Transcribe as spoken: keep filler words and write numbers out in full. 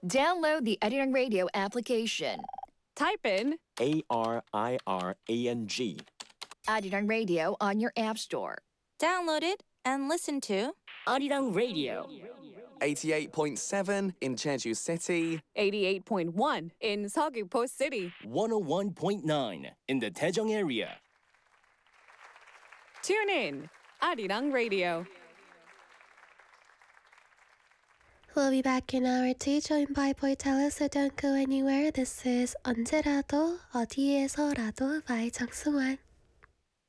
Download the Arirang Radio application. Type in A R I R A N G. Arirang Radio on your app store. Download it and listen to Arirang Radio. eighty-eight point seven in Jeju City. eighty-eight point one in Seogwipo City. one oh one point nine in the Daejeong area. Tune in. Arirang Radio. We'll be back in hour two, joined by Boitella, so don't go anywhere. This is 언제라도 어디에서라도 by 정승환.